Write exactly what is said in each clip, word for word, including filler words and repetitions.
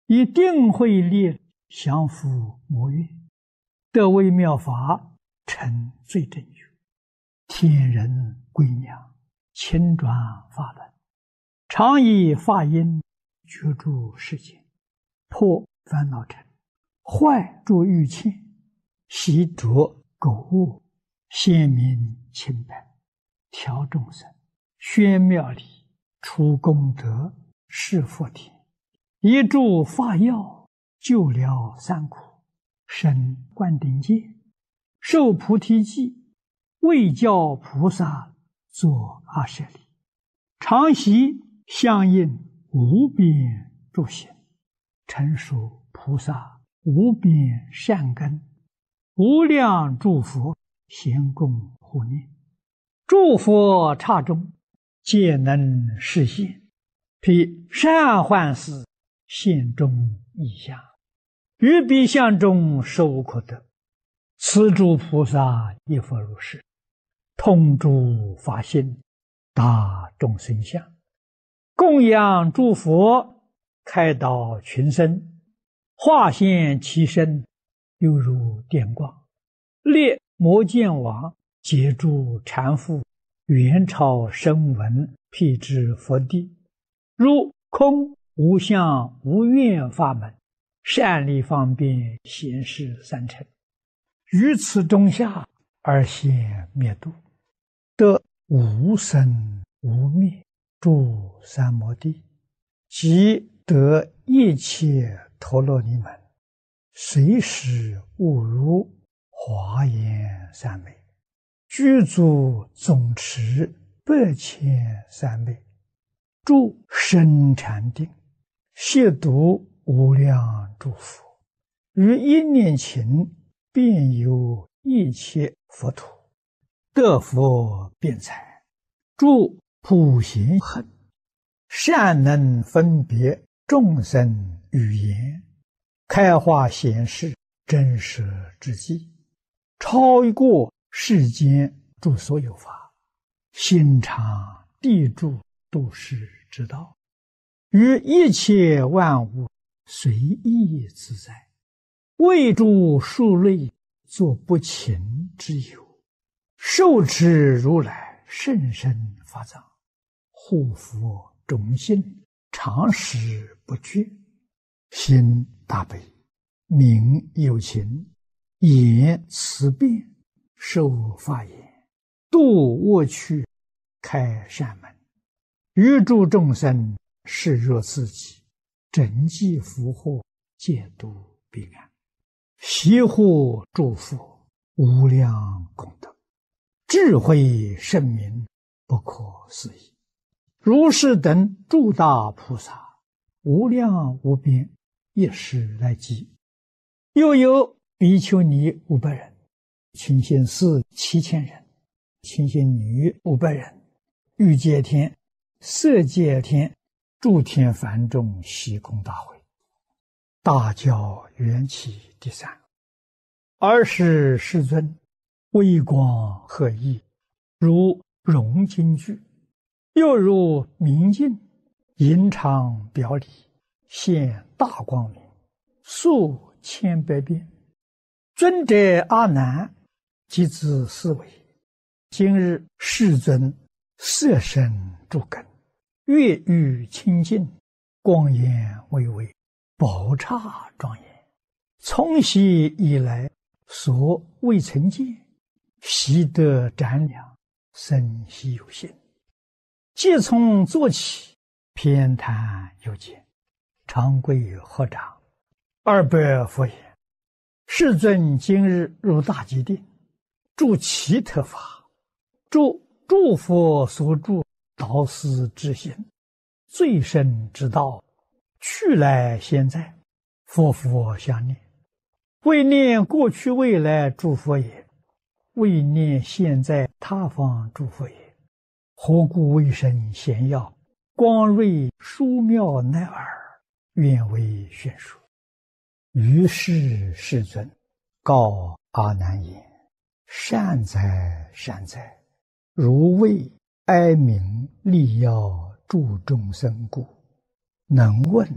以定慧力降伏魔怨，得为妙法，成最正觉，天人归娘，亲转法轮，常以法音觉诸世间，破烦恼尘，坏诸欲愆，习着垢恶，显明清白，调众生，宣妙理，除功德，示佛田，一助法药，救了三苦，生灌顶戒，受菩提记，为教菩萨作阿舍利，常习相应无边诸行，成熟菩萨无边善根，无量诸佛咸供护念，诸佛刹中皆能示现，披善幻事现中异相，于彼相中实无可得。此诸菩萨亦复如是，通诸法性，达众生相，供养诸佛，开导群生，化现其身，犹如电光，列摩犍王，解诸缠缚，元朝声闻，辟支佛地，如空无相无愿法门，善利方便显示三乘，于此中下而现灭度，得无生无灭诸三摩地，即得一切陀罗尼门，随时悟如华严三昧，具足总持百千三昧，住深禅定，亵渎无量诸佛，于一念勤遍游一切佛土，得佛辩才，住普贤行，善能分别众生语言，开化显示真实之际，超过世间诸所有法，心常地住度世之道，于一切万物随意自在，为诸数类作不勤之有，受持如来甚深法藏，护佛种心，常时不绝，心大悲，名有情，言慈辩，受法言，度恶趣，开善门，于诸众生视若自己，整济福祸，戒度彼岸，习护诸佛，无量功德，智慧圣明，不可思议。如是等诸大菩萨，无量无边，一时来集。又有比丘尼五百人，清闲寺七千人，清闲女五百人，欲界天、色界天、诸天梵众悉空大会，大教缘起第三。尔时世尊微光赫熠，如融金具，又如明镜，银常表里，现大光明，数千百变。尊者阿难即自思维，今日世尊色身诸根，月欲清净，光颜巍巍，宝刹庄严，从昔以来所未曾见，习得瞻量，生希有心。即从坐起，偏袒有见，长跪合掌，二百佛言：世尊今日入大吉定，住奇特法，住诸佛所住导师之心，最深之道，去来现在，佛佛相念，为念过去未来诸佛也，为念现在他方诸佛也。何故为身显耀，光瑞殊妙乃尔，愿为宣说。于是世尊告阿难言：善哉善哉，如为哀悯利要诸众生故，能问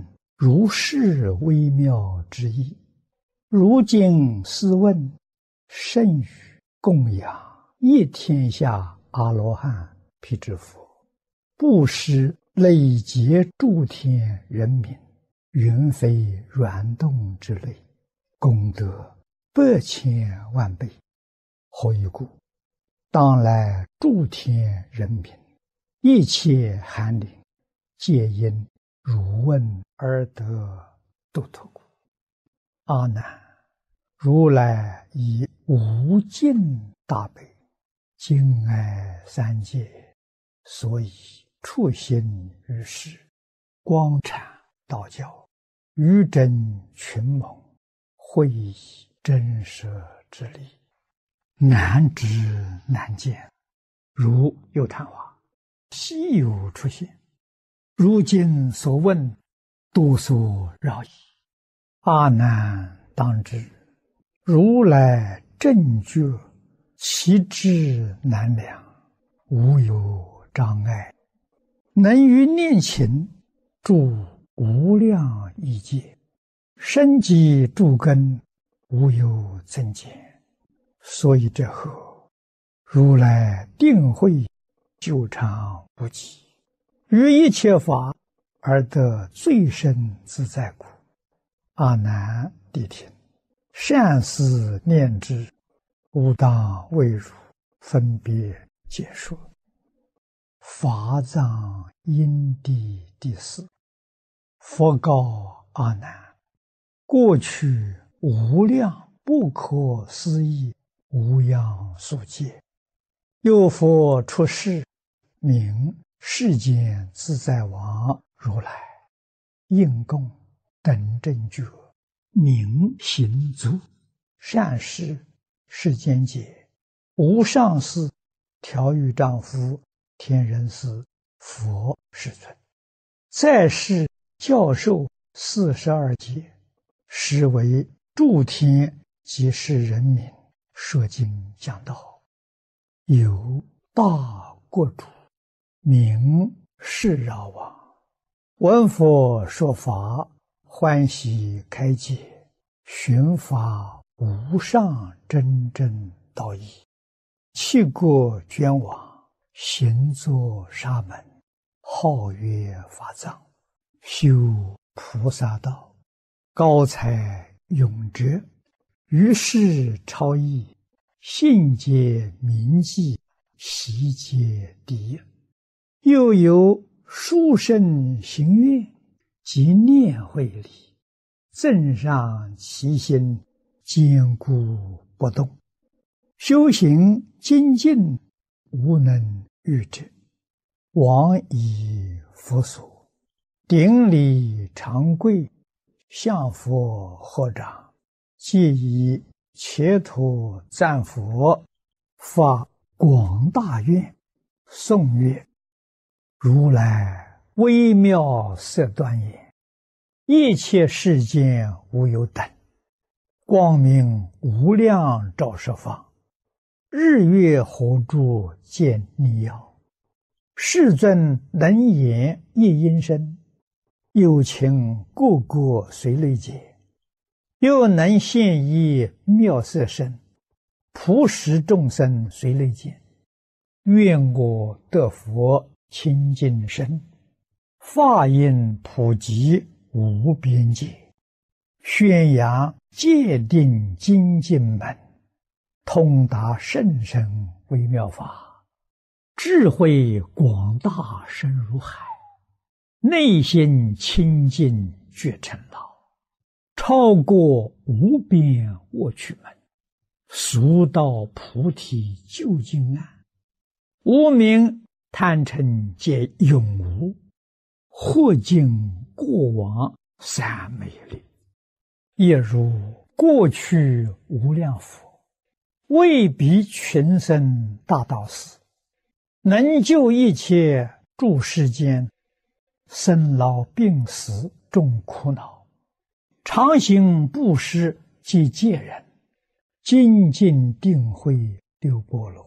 如是微妙之意。如今试问，甚于供养一天下阿罗汉辟支佛，布施累劫诸天人民，云非软动之类，功德百千万倍。何以故？当来诸天人民，一切寒灵，皆因汝问而得度脱故。阿难，如来以无尽大悲，敬爱三界，所以处心于世，光阐道教，于真群蒙，会以真实之理，难知难见，如有昙花，稀有出现。如今所问，多所扰矣。阿难当知，如来正觉，其智难量，无有障碍，能于念勤住无量亿劫，生机诸根，无有增减。所以这后，如来定慧久长无极，于一切法而得最深自在故。阿难谛听，善思念之，吾当为汝分别解说。法藏因地第四。佛告阿难：过去无量不可思议无量数劫，有佛出世，名世间自在王如来，应供等正觉，名行足，善事世间解，无上士、调御丈夫、天人师、佛世尊，在世教授四十二劫，实为诸天及世人民说经讲道。有大国主，名释饶王，闻佛说法，欢喜开解，寻法无上真正道义，弃国捐往，行作沙门，号曰法藏，修菩萨道，高才永哲，于世超逸，信解铭记，习皆第一。又有殊胜行愿及念慧力，增上其心，坚固不动，修行精进，无能御之。往以佛所，顶礼长跪，向佛合掌，即以切土赞佛，发广大愿，颂曰：如来微妙色端严，一切世间无有等，光明无量照十方，日月火柱见逆耀，世尊能言一音声，有情个个随类解，又能现一妙色身，普使众生随类见。愿我得佛清净身，法音普及无边界，宣扬戒定精进门，通达甚深微妙法，智慧广大深如海，内心清净觉成老，超过无边卧趣门，速到菩提究竟岸，无明贪嗔皆永无，或尽过往三昧力。亦如过去无量佛，为彼群生大道士，能救一切诸世间生老病死众苦恼，常行布施及戒人，精进定慧六波罗，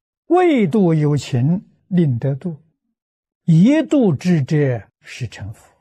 为度有情令得度，一度之者是成佛。